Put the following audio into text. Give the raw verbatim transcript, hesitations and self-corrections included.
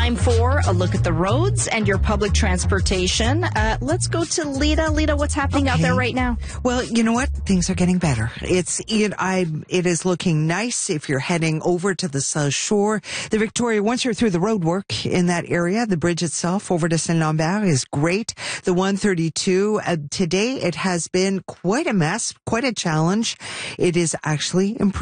time for a look at the roads and your public transportation. Uh, let's go to Lita. Lita, what's happening okay. out there right now? Well, you know what? Things are getting better. It's it, I, it is looking nice if you're heading over to the South Shore. The Victoria, once you're through the road work in that area, the bridge itself over to Saint-Lambert is great. The one thirty-two, uh, today it has been quite a mess, quite a challenge. It is actually improved.